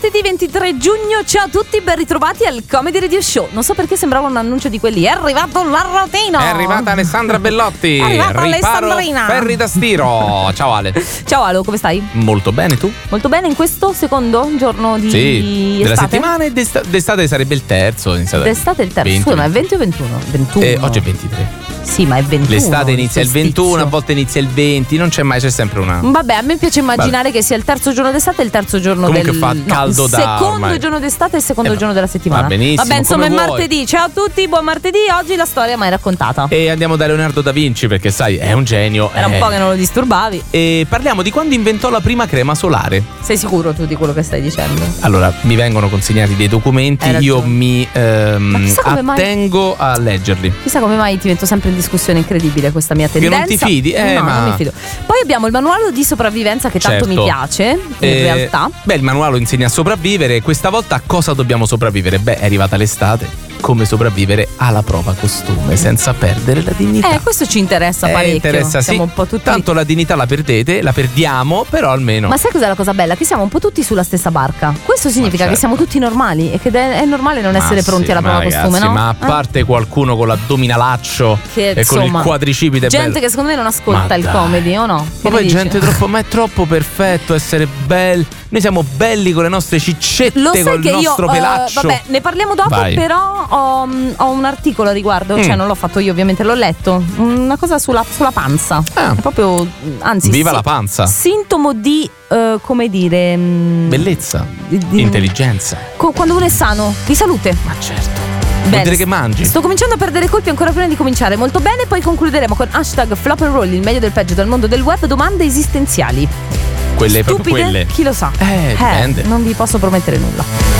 martedì 23 giugno, ciao a tutti, ben ritrovati al Comedy Radio Show. Non so perché sembrava un annuncio di quelli. È arrivato l'Arrotino. È arrivata Alessandra Bellotti. È arrivata Alessandrina. Ferri da Stiro. Ciao Ale. Ciao Alo, come stai? Molto bene, tu? Molto bene in questo secondo giorno di estate? Della settimana, e d'estate sarebbe il terzo. D'estate è il terzo. 20. Scusa, ma è 20 o 21? 21. Oggi è 23. Sì, ma è 21. L'estate inizia il 21, a volte inizia il 20, non c'è mai, c'è sempre una. Vabbè, a me piace immaginare che sia il terzo giorno d'estate e il terzo giorno comunque fa caldo il secondo giorno d'estate e il secondo giorno della settimana. Va benissimo. Vabbè, insomma, è come vuoi. martedì. Ciao a tutti, buon martedì. Oggi la storia mai raccontata. E andiamo da Leonardo da Vinci, perché sai, è un genio. Era un po' che non lo disturbavi. E parliamo di quando inventò la prima crema solare. Sei sicuro tu di quello che stai dicendo? Allora, mi vengono consegnati dei documenti, io mi attengo a leggerli. Chissà come mai ti metto sempre in discussione, incredibile questa mia tendenza. Che non ti fidi? No, ma non mi fido. Poi abbiamo il manuale di sopravvivenza che tanto mi piace, in realtà. Beh, il manuale insegna a sopravvivere. Questa volta a cosa dobbiamo sopravvivere? Beh, è arrivata l'estate. Come sopravvivere alla prova costume senza perdere la dignità. Questo ci interessa parecchio. Interessa, siamo sì. Un po' tutti. Tanto la dignità la perdete, la perdiamo, però almeno. Ma sai cos'è la cosa bella? Che siamo un po' tutti sulla stessa barca. Questo significa che siamo tutti normali e che è normale non essere pronti alla prova costume, no? Ma a parte qualcuno con l'addominalaccio che, e con il quadricipite gente bello. Che secondo me non ascolta il comedy, o no? Ma poi gente ma è troppo perfetto essere belli. Noi siamo belli con le nostre ciccette, lo sai con che il nostro pelaccio. Vabbè, ne parliamo dopo. Vai. Però ho un articolo a riguardo. Cioè non l'ho fatto io, ovviamente, l'ho letto. Una cosa sulla panza. Proprio, anzi, viva la panza. Sintomo di come dire, bellezza, intelligenza. Quando uno è sano, di salute. Ma certo. Bene, vuol dire che mangi. Sto cominciando a perdere colpi ancora prima di cominciare. Molto bene, poi concluderemo con hashtag Flop and Roll, il meglio del peggio dal mondo del web, domande esistenziali. Quelle stupide, proprio quelle. Chi lo sa? Dipende. Non vi posso promettere nulla.